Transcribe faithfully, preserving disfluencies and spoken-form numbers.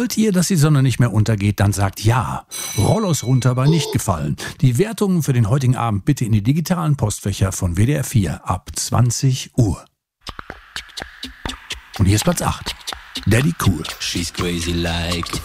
Wollt ihr, dass die Sonne nicht mehr untergeht, dann sagt ja. Rollos runter bei nicht gefallen. Die Wertungen für den heutigen Abend bitte in die digitalen Postfächer von W D R vier ab zwanzig Uhr. Und hier ist Platz acht. Daddy Cool. She's crazy like a